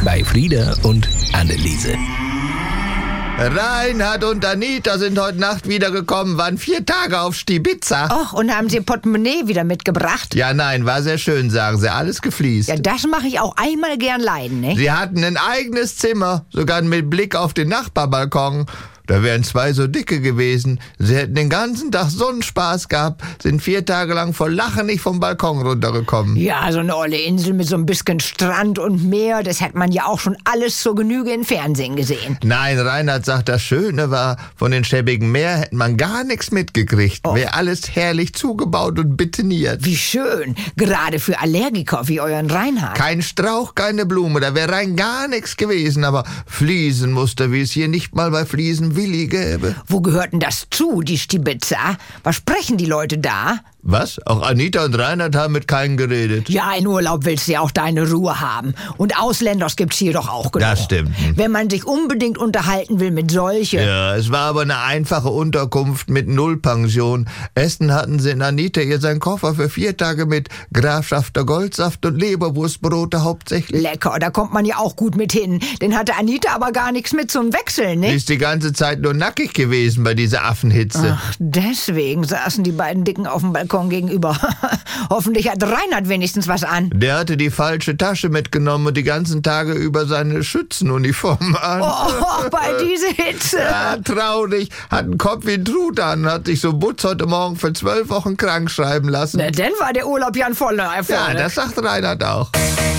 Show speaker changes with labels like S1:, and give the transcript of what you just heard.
S1: bei Frieda und Anneliese.
S2: Reinhard und Anita sind heute Nacht wiedergekommen, waren 4 Tage auf Stibitza.
S3: Och, und haben Sie Portemonnaie wieder mitgebracht?
S2: Ja, nein, war sehr schön, sagen sie, alles gefliest.
S3: Ja, das mache ich auch einmal gern leiden, ne?
S2: Sie hatten ein eigenes Zimmer, sogar mit Blick auf den Nachbarbalkon. Da wären 2 so dicke gewesen. Sie hätten den ganzen Tag so einen Spaß gehabt, sind 4 Tage lang vor Lachen nicht vom Balkon runtergekommen.
S3: Ja, so eine olle Insel mit so ein bisschen Strand und Meer, das hat man ja auch schon alles zur Genüge im Fernsehen gesehen.
S2: Nein, Reinhard sagt, das Schöne war, von den schäbigen Meer hätte man gar nichts mitgekriegt.
S3: Oh.
S2: Wäre alles herrlich zugebaut und betoniert.
S3: Wie schön, gerade für Allergiker wie euren Reinhard.
S2: Kein Strauch, keine Blume, da wäre rein gar nichts gewesen, aber Fliesenmuster, wie es hier nicht mal bei Fliesenwilli gäbe.
S3: Wo gehört denn das zu, die Stibitza? Was sprechen die Leute da?
S2: Was? Auch Anita und Reinhard haben mit keinem geredet?
S3: Ja, in Urlaub willst du ja auch deine Ruhe haben. Und Ausländers gibt's hier doch auch genug.
S2: Das stimmt.
S3: Wenn man sich unbedingt unterhalten will mit solchen.
S2: Ja, es war aber eine einfache Unterkunft mit Nullpension. Essen hatten sie in Anita ihr seinen Koffer für 4 Tage mit Grafschafter Goldsaft und Leberwurstbrote hauptsächlich.
S3: Lecker, da kommt man ja auch gut mit hin. Den hatte Anita aber gar nichts mit zum Wechseln,
S2: Die
S3: ne?
S2: ist die ganze Zeit nur nackig gewesen bei dieser Affenhitze.
S3: Ach, deswegen saßen die beiden Dicken auf dem Balkon gegenüber. Hoffentlich hat Reinhard wenigstens was an.
S2: Der hatte die falsche Tasche mitgenommen und die ganzen Tage über seine Schützenuniform an.
S3: Oh, bei dieser Hitze.
S2: Ja, traurig. Hat einen Kopf wie ein Truthahn. Hat sich so Butz heute Morgen für 12 Wochen krank schreiben lassen.
S3: Na, dann war der Urlaub ja ein voller Erfolg.
S2: Ja, das sagt Reinhard auch.